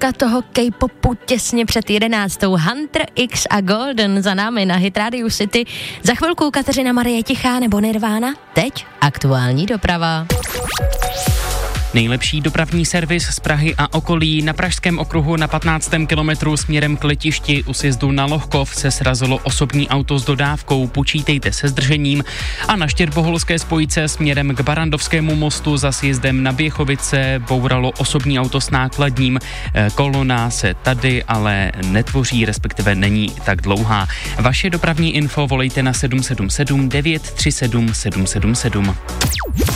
hvězdička toho K-popu těsně před 11. Hunter X a Golden za námi na Hit Radio City. Za chvilku Kateřina Marie Tichá nebo Nirvana. Teď aktuální doprava. Nejlepší dopravní servis z Prahy a okolí. Na Pražském okruhu na 15. kilometru směrem k letišti u sjezdu na Lohkov se srazilo osobní auto s dodávkou, počítejte se zdržením. A na Štěrboholské spojce směrem k Barrandovskému mostu za sjezdem na Běchovice bouralo osobní auto s nákladním. Kolona se tady ale netvoří, respektive není tak dlouhá. Vaše dopravní info volejte na 777 937 777.